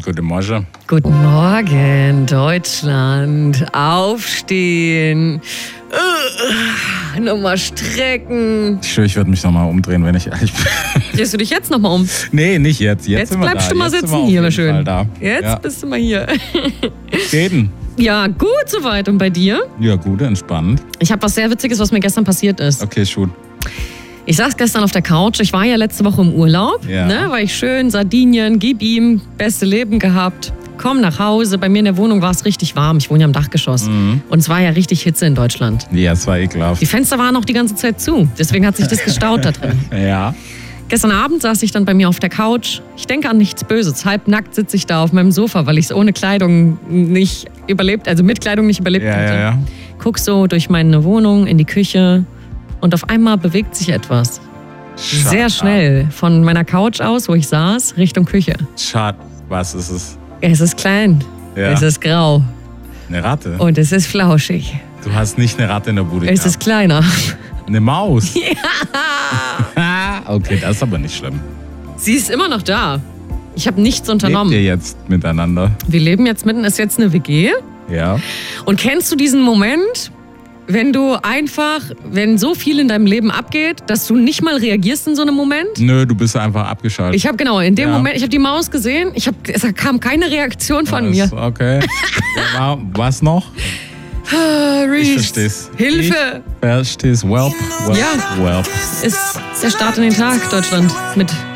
Guten Morgen. Guten Morgen, Deutschland. Aufstehen. Nochmal strecken. Ich schwöre, ich würde mich nochmal umdrehen, wenn ich ehrlich bin. Drehst du dich jetzt nochmal um? Nee, nicht jetzt. Jetzt sind wir bleibst da. du mal Jetzt sitzen hier, schön. Da. Jetzt bist du mal hier. Reden. Ja, gut soweit. Und bei dir? Ja, gut, entspannt. Ich habe was sehr Witziges, was mir gestern passiert ist. Okay, schon. Ich saß gestern auf der Couch. Ich war ja letzte Woche im Urlaub. Ja. Ne, war ich schön, Sardinien, gib ihm, beste Leben gehabt. Komm nach Hause. Bei mir in der Wohnung war es richtig warm. Ich wohne ja im Dachgeschoss. Und es war ja richtig Hitze in Deutschland. Ja, es war ekelhaft. Die Fenster waren auch die ganze Zeit zu. Deswegen hat sich das gestaut da drin. Ja. Gestern Abend saß ich dann bei mir auf der Couch. Ich denke an nichts Böses. Halbnackt sitze ich da auf meinem Sofa, weil ich es ohne Kleidung nicht überlebt, also mit Kleidung nicht überlebt hätte. Ja. Guck so durch meine Wohnung in die Küche und auf einmal bewegt sich etwas. Sehr schnell von meiner Couch aus, wo ich saß, Richtung Küche. Schade. Was ist es? Es ist klein, Ja. es ist grau Eine Ratte? und es ist flauschig. Du hast nicht eine Ratte in der Bude Es gehabt. ist kleiner. Eine Maus? Ja. Okay, das ist aber nicht schlimm. Sie ist immer noch da. Ich habe nichts unternommen. Lebt ihr jetzt miteinander? Wir leben jetzt mitten, ist jetzt eine WG. Ja. Und kennst du diesen Moment, wenn so viel in deinem Leben abgeht, dass du nicht mal reagierst in so einem Moment? Nö, du bist einfach abgeschaltet. Ich habe in dem Ja. Moment, ich habe die Maus gesehen, es kam keine Reaktion von mir. Okay. Was noch? Ich versteh's. Hilfe! Ich versteh's. Welp. Ja. Welp. Ist der Start in den Tag, Deutschland, mit